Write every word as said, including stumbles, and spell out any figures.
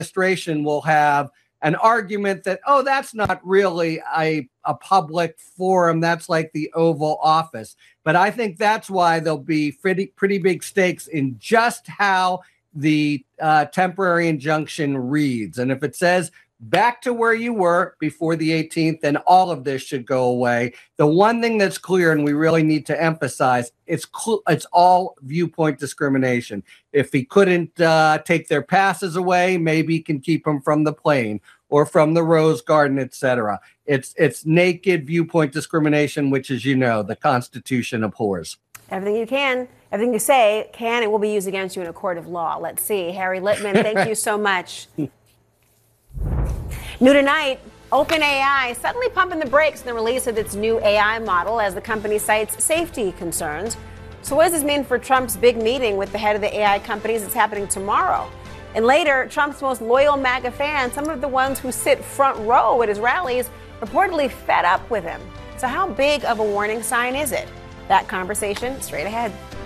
administration will have an argument that, oh, that's not really a, a public forum. That's like the Oval Office. But I think that's why there'll be pretty, pretty big stakes in just how the uh, temporary injunction reads. And if it says back to where you were before the eighteenth, then all of this should go away. The one thing that's clear, and we really need to emphasize, it's cl- it's all viewpoint discrimination. If he couldn't uh, take their passes away, maybe he can keep them from the plane or from the Rose Garden, et cetera. It's it's naked viewpoint discrimination, which, as you know, the Constitution abhors. Everything you can, everything you say can and will be used against you in a court of law. Let's see. Harry Litman, thank you so much. New tonight, OpenAI suddenly pumping the brakes on the release of its new A I model as the company cites safety concerns. So what does this mean for Trump's big meeting with the head of the A I companies that's happening tomorrow? And later, Trump's most loyal MAGA fans, some of the ones who sit front row at his rallies, reportedly fed up with him. So how big of a warning sign is it? That conversation straight ahead.